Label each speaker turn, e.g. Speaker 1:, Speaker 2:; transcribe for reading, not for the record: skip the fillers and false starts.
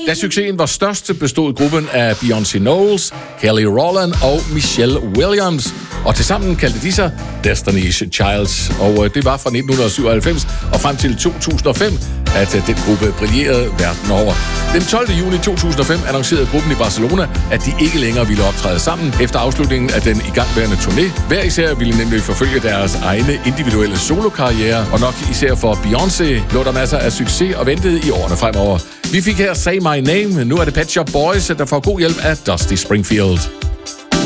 Speaker 1: Da succesen var størst, bestod gruppen af Beyoncé Knowles, Kelly Rowland og Michelle Williams. Og tilsammen kaldte de sig Destiny's Childs. Og det var fra 1997 og frem til 2005, at den gruppe brillerede verden over. Den 12. juni 2005 annoncerede gruppen i Barcelona, at de ikke længere ville optræde sammen efter afslutningen af den igangværende turné. Hver især ville nemlig forfølge deres egne individuelle solokarriere, og nok især for Beyoncé lå der masser af succes og ventede i årene fremover. Vi fik her Say My Name. Nu er det Pet Shop Boys, der får god hjælp af Dusty Springfield.